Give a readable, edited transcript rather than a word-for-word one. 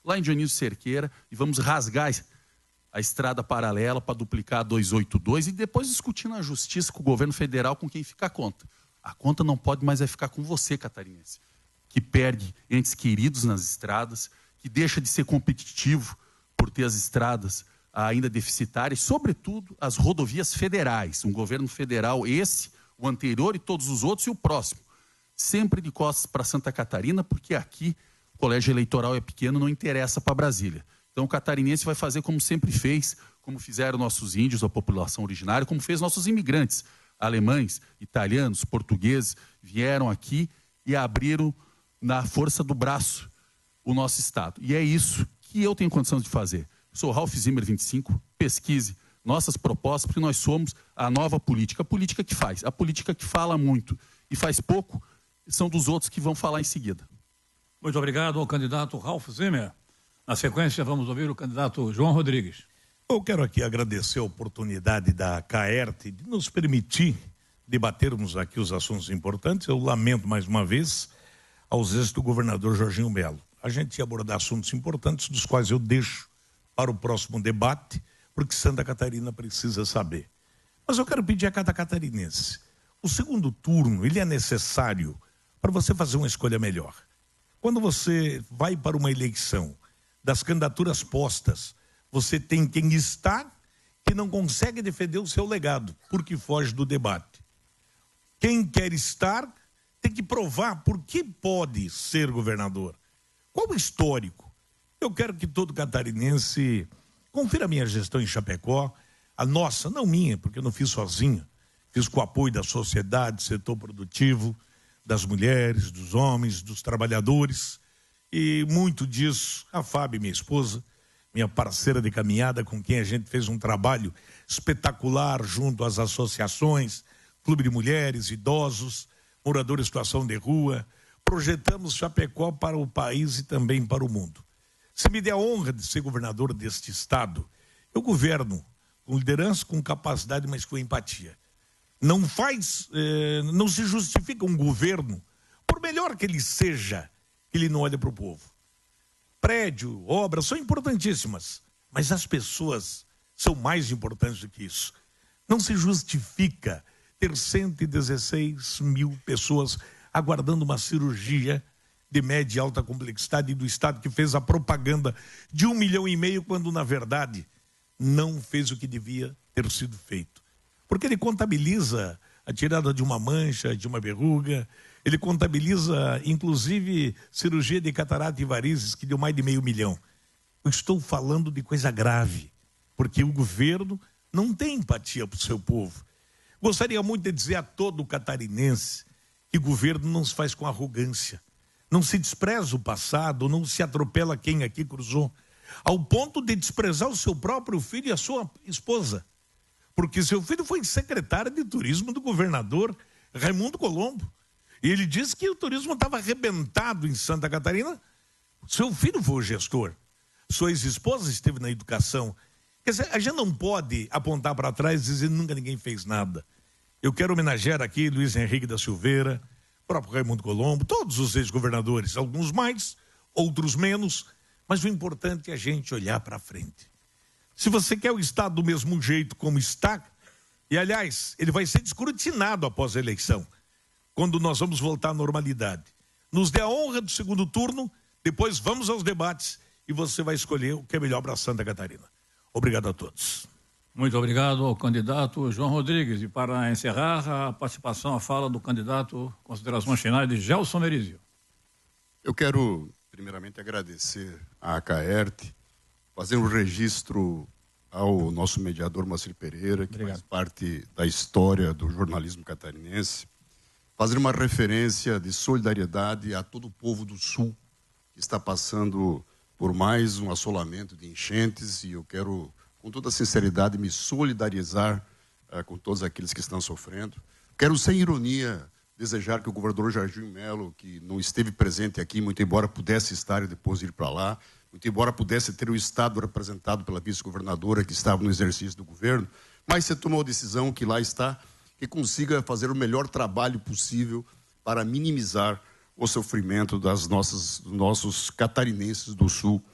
lá em Dionísio Cerqueira e vamos rasgar a estrada paralela para duplicar a 282 e depois discutir na justiça com o governo federal com quem fica a conta. A conta não pode mais ficar com você, catarinense, que perde entes queridos nas estradas, que deixa de ser competitivo por ter as estradas ainda deficitárias, sobretudo as rodovias federais. Um governo federal, esse, o anterior e todos os outros e o próximo, sempre de costas para Santa Catarina, porque aqui o colégio eleitoral é pequeno, não interessa para Brasília. Então o catarinense vai fazer como sempre fez, como fizeram nossos índios, a população originária, como fez nossos imigrantes, alemães, italianos, portugueses, vieram aqui e abriram na força do braço o nosso Estado. E é isso que eu tenho condição de fazer. Sou Ralph Zimmer 25, pesquise nossas propostas, porque nós somos a nova política. A política que faz, a política que fala muito e faz pouco, são dos outros que vão falar em seguida. Muito obrigado ao candidato Ralph Zimmer. Na sequência, vamos ouvir o candidato João Rodrigues. Eu quero aqui agradecer a oportunidade da CAERT de nos permitir debatermos aqui os assuntos importantes. Eu lamento mais uma vez a ausência do governador Jorginho Melo. A gente ia abordar assuntos importantes, dos quais eu deixo para o próximo debate, porque Santa Catarina precisa saber. Mas eu quero pedir a cada catarinense, o segundo turno, ele é necessário para você fazer uma escolha melhor. Quando você vai para uma eleição, das candidaturas postas, você tem quem está que não consegue defender o seu legado, porque foge do debate. Quem quer estar tem que provar por que pode ser governador. Qual o histórico? Eu quero que todo catarinense confira a minha gestão em Chapecó, a nossa, não minha, porque eu não fiz sozinho, fiz com o apoio da sociedade, setor produtivo, das mulheres, dos homens, dos trabalhadores, e muito disso, a Fábio, minha esposa, minha parceira de caminhada, com quem a gente fez um trabalho espetacular junto às associações, Clube de Mulheres, idosos, moradores em situação de rua, projetamos Chapecó para o país e também para o mundo. Se me der a honra de ser governador deste estado, eu governo com liderança, com capacidade, mas com empatia. Não se justifica um governo, por melhor que ele seja, que ele não olha para o povo. Prédio, obras são importantíssimas, mas as pessoas são mais importantes do que isso. Não se justifica ter 116 mil pessoas aguardando uma cirurgia de média e alta complexidade do Estado que fez a propaganda de 1,5 milhão, quando na verdade não fez o que devia ter sido feito. Porque ele contabiliza a tirada de uma mancha, de uma verruga, ele contabiliza inclusive cirurgia de catarata e varizes que deu mais de 500 mil. Eu estou falando de coisa grave, porque o governo não tem empatia para o seu povo. Gostaria muito de dizer a todo catarinense que governo não se faz com arrogância. Não se despreza o passado, não se atropela quem aqui cruzou, ao ponto de desprezar o seu próprio filho e a sua esposa. Porque seu filho foi secretário de turismo do governador Raimundo Colombo. E ele disse que o turismo estava arrebentado em Santa Catarina. Seu filho foi o gestor. Sua ex-esposa esteve na educação. Quer dizer, a gente não pode apontar para trás e dizer nunca ninguém fez nada. Eu quero homenagear aqui Luiz Henrique da Silveira, próprio Raimundo Colombo, todos os ex-governadores, alguns mais, outros menos, mas o importante é a gente olhar para frente. Se você quer o Estado do mesmo jeito como está, e aliás, ele vai ser descortinado após a eleição, quando nós vamos voltar à normalidade. Nos dê a honra do segundo turno, depois vamos aos debates e você vai escolher o que é melhor para Santa Catarina. Obrigado a todos. Muito obrigado ao candidato João Rodrigues. E para encerrar a participação, a fala do candidato, considerações finais de Gelson Merizio. Eu quero, primeiramente, agradecer à CAERT, fazer um registro ao nosso mediador Moacir Pereira, que faz parte da história do jornalismo catarinense, fazer uma referência de solidariedade a todo o povo do Sul, que está passando por mais um assolamento de enchentes, e eu quero, com toda sinceridade, me solidarizar com todos aqueles que estão sofrendo. Quero, sem ironia, desejar que o governador Jorginho Melo, que não esteve presente aqui, muito embora pudesse estar e depois ir para lá, muito embora pudesse ter o Estado representado pela vice-governadora que estava no exercício do governo, mas você tomou a decisão que lá está, que consiga fazer o melhor trabalho possível para minimizar o sofrimento dos nossos catarinenses do Sul